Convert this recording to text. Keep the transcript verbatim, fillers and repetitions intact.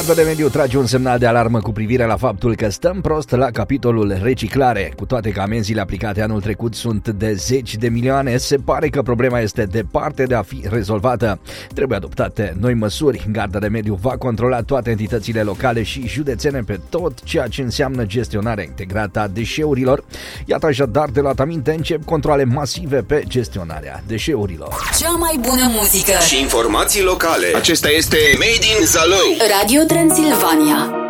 Garda de Mediu trage un semnal de alarmă cu privire la faptul că stăm prost la capitolul reciclare. Cu toate că amenziile aplicate anul trecut sunt de zeci de milioane, se pare că problema este departe de a fi rezolvată. Trebuie adoptate noi măsuri. Garda de Mediu va controla toate entitățile locale și județene pe tot ceea ce înseamnă gestionarea integrată a deșeurilor. Iată așadar, de luat aminte, încep controale masive pe gestionarea deșeurilor. Cea mai bună muzică și informații locale. Acesta este Made in Zalău. Radio Transilvania.